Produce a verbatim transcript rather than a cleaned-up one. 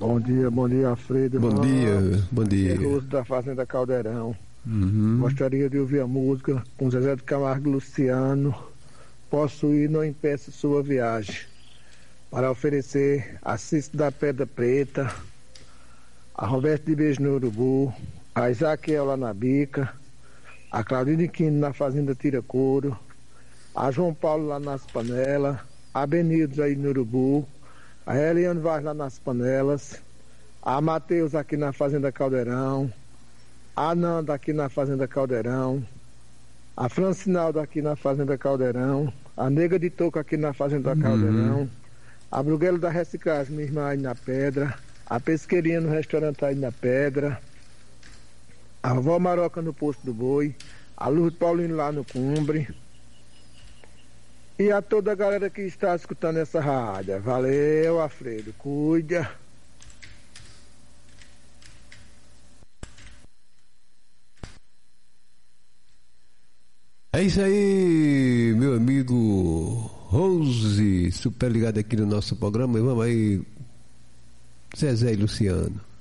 Bom dia, bom dia, Alfredo. Bom Ramos, dia, bom dia. Ferroso da Fazenda Caldeirão. Uhum. Gostaria de ouvir a música com Zezé de Camargo e Luciano. Posso ir, não impeça sua viagem. Para oferecer a Cício da Pedra Preta, a Roberto de Beijo no Urubu, a Isaquiel lá na Bica, a Claudine Quino na Fazenda Tira Couro, a João Paulo lá nas Panelas, a Benildes aí no Urubu, a Eliane Vaz lá nas Panelas, a Matheus aqui na Fazenda Caldeirão, a Nanda aqui na Fazenda Caldeirão, a Francinaldo aqui na Fazenda Caldeirão, a Nega de Toco aqui na Fazenda Caldeirão, uhum. A Bruguela da Reciclagem, minha irmã aí na Pedra, a Pesqueirinha no restaurante aí na Pedra, a Vó Maroca no Posto do Boi, a Luz Paulino lá no Cumbre, e a toda a galera que está escutando essa rádio. Valeu, Alfredo, cuida. É isso aí, meu amigo Rose, super ligado aqui no nosso programa. E vamos aí, Zezé e Luciano.